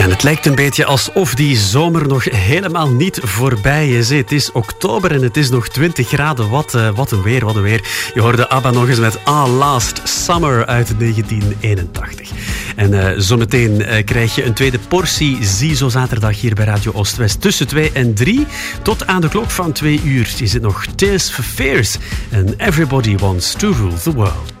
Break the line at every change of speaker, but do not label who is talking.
Ja, en het lijkt een beetje alsof die zomer nog helemaal niet voorbij is. Het is oktober en het is nog 20 graden. Wat een weer, wat een weer. Je hoorde ABBA nog eens met Last Summer uit 1981. En zometeen krijg je een tweede portie Ziezo zaterdag hier bij Radio Oost-West. Tussen 2 en 3 tot aan de klok van 2 uur is het nog Tears for Fears. And Everybody Wants to Rule the World.